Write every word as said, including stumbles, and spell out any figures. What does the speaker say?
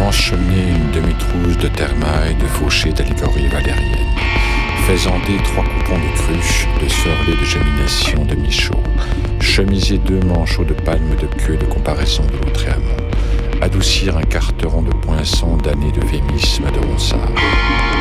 mentionner une demi-trousse de thermaille, de fauchée d'allégorie valérienne, faisander trois coupons de cruche, de sorlets de gémination de Michaud, chemiser deux manchots de palme de queue de comparaison de Lautréamont, adoucir un carteron de poinçon d'années de vémisme de Ronsard.